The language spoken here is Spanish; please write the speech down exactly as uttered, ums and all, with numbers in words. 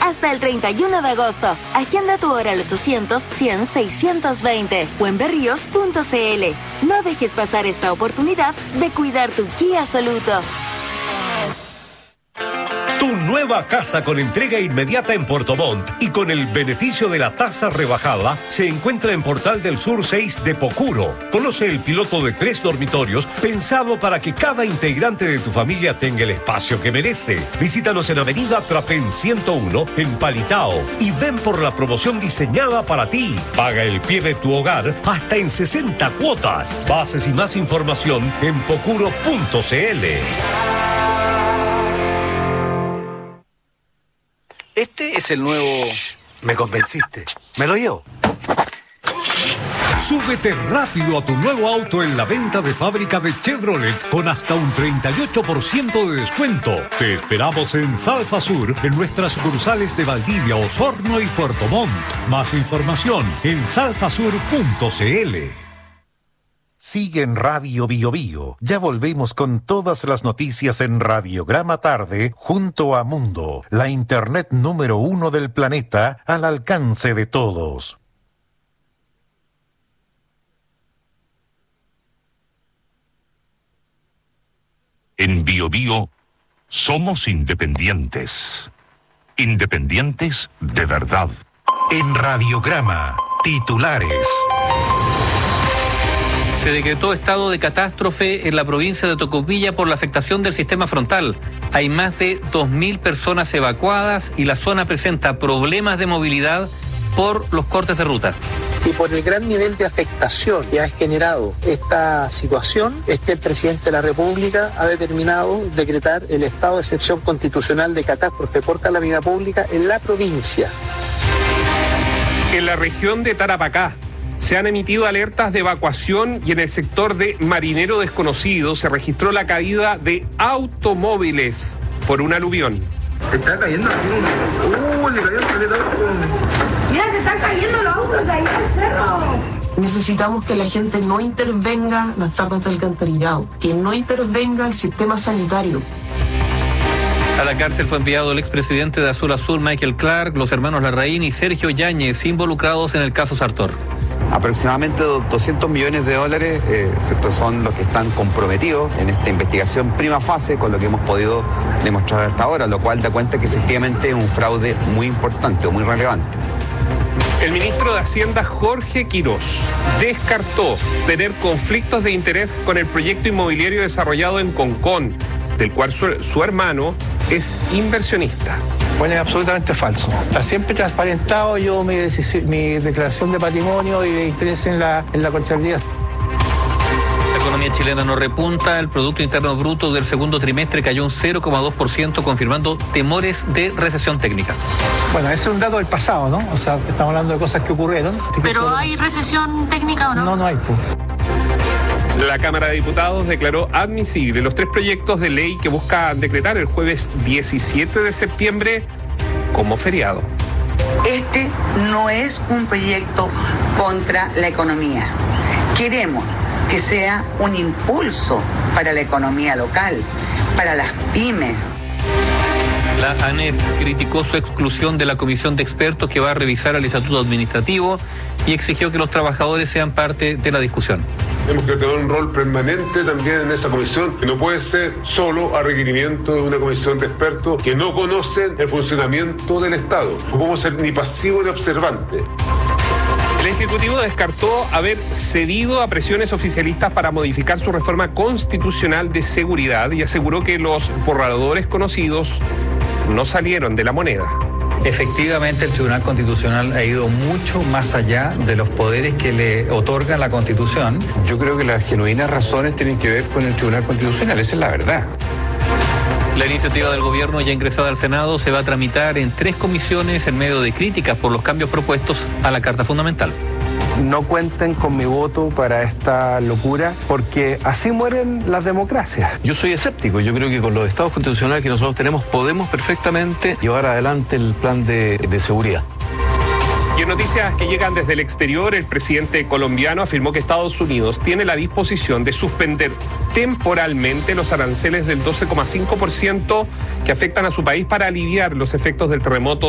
hasta el treinta y uno de agosto. Agenda tu hora al ochocientos, cien, seiscientos veinte o en berríos punto c l. No dejes pasar esta oportunidad de cuidar tu Kia Soluto. Tu nueva casa con entrega inmediata en Puerto Montt y con el beneficio de la tasa rebajada se encuentra en Portal del Sur seis de Pocuro. Conoce el piloto de tres dormitorios pensado para que cada integrante de tu familia tenga el espacio que merece. Visítanos en Avenida Trapén ciento uno en Palitao y ven por la promoción diseñada para ti. Paga el pie de tu hogar hasta en sesenta cuotas. Bases y más información en pocuro punto c l. Este es el nuevo... Me convenciste. Me lo llevo. Súbete rápido a tu nuevo auto en la venta de fábrica de Chevrolet con hasta un treinta y ocho por ciento de descuento. Te esperamos en Salfa Sur, en nuestras sucursales de Valdivia, Osorno y Puerto Montt. Más información en salfasur punto c l. Sigue en Radio Bio Bio. Ya volvemos con todas las noticias en Radiograma Tarde junto a Mundo, la internet número uno del planeta al alcance de todos. En Bio Bio somos independientes. Independientes de verdad. En Radiograma, titulares. Se decretó estado de catástrofe en la provincia de Tocopilla por la afectación del sistema frontal. Hay más de dos mil personas evacuadas y la zona presenta problemas de movilidad por los cortes de ruta. Y por el gran nivel de afectación que ha generado esta situación, es que el presidente de la República ha determinado decretar el estado de excepción constitucional de catástrofe por calamidad pública en la provincia. En la región de Tarapacá se han emitido alertas de evacuación y en el sector de Marinero Desconocido se registró la caída de automóviles por un aluvión. Está cayendo aquí un... ¡Uh! Le cayó el caleta. Mira, se están cayendo los autos de ahí al cerro. Necesitamos que la gente no intervenga las tapas de alcantarillado, que no intervenga el sistema sanitario. A la cárcel fue enviado el expresidente de Azul Azul, Michael Clark, los hermanos Larraín y Sergio Yáñez, involucrados en el caso Sartor. Aproximadamente doscientos millones de dólares eh, son los que están comprometidos en esta investigación prima fase con lo que hemos podido demostrar hasta ahora, lo cual da cuenta que efectivamente es un fraude muy importante o muy relevante. El ministro de Hacienda, Jorge Quirós, descartó tener conflictos de interés con el proyecto inmobiliario desarrollado en Concón, del cual su, su hermano es inversionista. Bueno, es absolutamente falso. Está siempre transparentado yo mi, mi declaración de patrimonio y de interés en la, en la Contraloría. La economía chilena no repunta, el Producto Interno Bruto del segundo trimestre cayó un cero coma dos por ciento, confirmando temores de recesión técnica. Bueno, ese es un dato del pasado, ¿no? O sea, estamos hablando de cosas que ocurrieron. ¿Pero solo... hay recesión técnica o no? No, no hay. Pues. La Cámara de Diputados declaró admisible los tres proyectos de ley que buscan decretar el jueves diecisiete de septiembre como feriado. Este no es un proyecto contra la economía. Queremos que sea un impulso para la economía local, para las pymes. La ANEF criticó su exclusión de la comisión de expertos que va a revisar el estatuto administrativo y exigió que los trabajadores sean parte de la discusión. Tenemos que tener un rol permanente también en esa comisión, que no puede ser solo a requerimiento de una comisión de expertos que no conocen el funcionamiento del Estado. No podemos ser ni pasivos ni observantes. El Ejecutivo descartó haber cedido a presiones oficialistas para modificar su reforma constitucional de seguridad y aseguró que los borradores conocidos no salieron de la moneda. Efectivamente, el Tribunal Constitucional ha ido mucho más allá de los poderes que le otorga la Constitución. Yo creo que las genuinas razones tienen que ver con el Tribunal Constitucional, esa es la verdad. La iniciativa del gobierno ya ingresada al Senado se va a tramitar en tres comisiones en medio de críticas por los cambios propuestos a la Carta Fundamental. No cuenten con mi voto para esta locura, porque así mueren las democracias. Yo soy escéptico, yo creo que con los estados constitucionales que nosotros tenemos podemos perfectamente llevar adelante el plan de, de seguridad. Y en noticias que llegan desde el exterior, el presidente colombiano afirmó que Estados Unidos tiene la disposición de suspender temporalmente los aranceles del doce coma cinco por ciento que afectan a su país para aliviar los efectos del terremoto